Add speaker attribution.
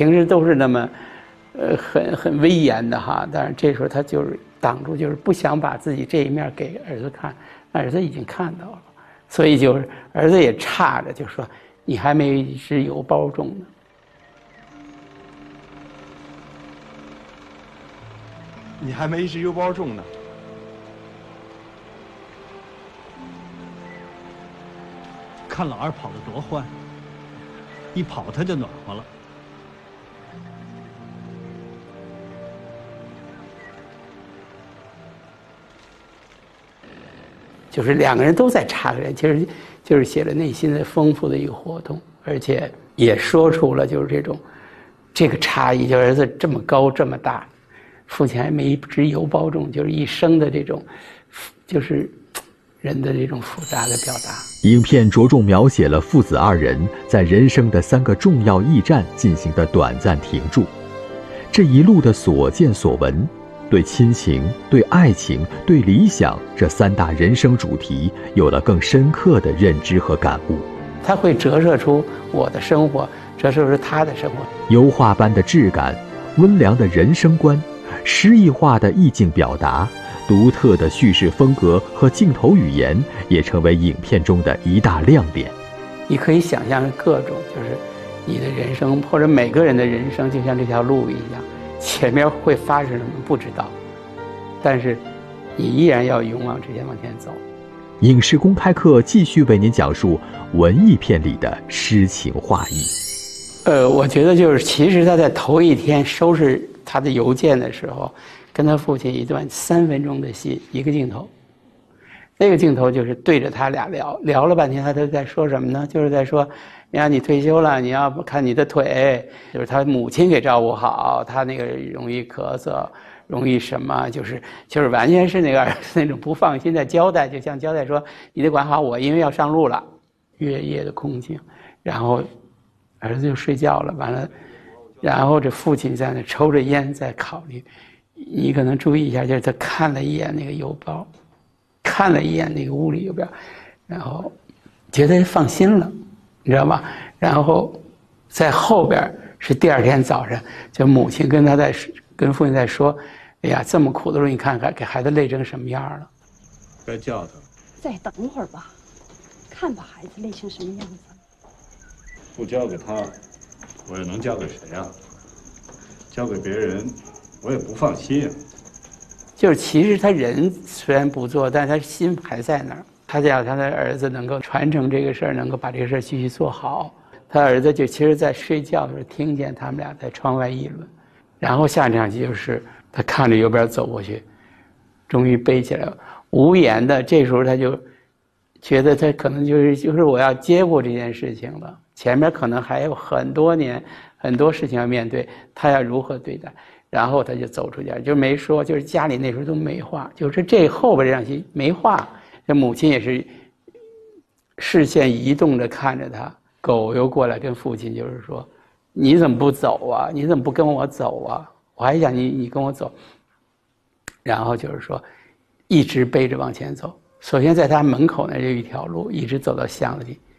Speaker 1: 平时都是那么，很威严的哈，但是这时候他就是挡住，就是不想把自己这一面给儿子看，儿子已经看到了，所以就是儿子也叉着，就说你还没一只邮包重呢。
Speaker 2: 你还没一只邮包重呢。
Speaker 3: 看老二跑得多欢，一跑他就暖和了。
Speaker 1: 就是两个人都在插个人，其实就是写了内心的丰富的一个活动，而且也说出了就是这个差异，就儿子这么高这么大，父亲还没一只邮包重，就是一生的这种，就是人的这种复杂的表达。
Speaker 4: 影片着重描写了父子二人在人生的3个重要驿站进行的短暂停驻，这一路的所见所闻，对亲情、对爱情、对理想这3大人生主题有了更深刻的认知和感悟。
Speaker 1: 它会折射出我的生活，折射出他的生活。
Speaker 4: 油画般的质感，温良的人生观，诗意化的意境表达，独特的叙事风格和镜头语言也成为影片中的一大亮点。
Speaker 1: 你可以想象各种，就是你的人生或者每个人的人生就像这条路一样，前面会发生什么不知道，但是你依然要勇往直前往前走。
Speaker 4: 影视公开课继续为您讲述文艺片里的诗情画意。
Speaker 1: 我觉得就是其实他在头一天收拾他的邮件的时候，跟他父亲一段3分钟的戏，一个镜头，那个镜头就是对着他俩聊了半天，他都在说什么呢？就是在说，你看你退休了，你要看你的腿，就是他母亲给照顾好，他那个容易咳嗽，容易什么，就是完全是那个儿子那种不放心的交代，就像交代说你得管好我，因为要上路了。月夜的空境，然后儿子就睡觉了，完了，然后这父亲在那抽着烟在考虑。你可能注意一下，就是他看了一眼那个邮包，看了一眼那个屋里邮票，然后觉得放心了，你知道吗？然后在后边是第2天早上，就母亲跟父亲在说：“哎呀，这么苦的路，你看看给孩子累成什么样了。”
Speaker 2: 该叫他。
Speaker 5: 再等会儿吧，看把孩子累成什么样子。
Speaker 6: 不交给他，我又能交给谁啊？交给别人，我也不放心啊。
Speaker 1: 就是其实他人虽然不做，但是他心还在那儿。他想他的儿子能够传承这个事儿，能够把这个事儿继续做好。他儿子就其实在睡觉的时候听见他们俩在窗外议论，然后下场戏就是他看着邮边走过去，终于背起来了，无言的。这时候他就觉得他可能就是我要接过这件事情了，前面可能还有很多年很多事情要面对，他要如何对待。然后他就走出家，就没说，就是家里那时候都没话，就是这后边这场戏没话。这母亲也是视线移动着看着他，狗又过来跟父亲就是说：“你怎么不走啊？你怎么不跟我走啊？我还想你跟我走。”然后就是说，一直背着往前走。首先在他门口那有一条路，一直走到巷子里。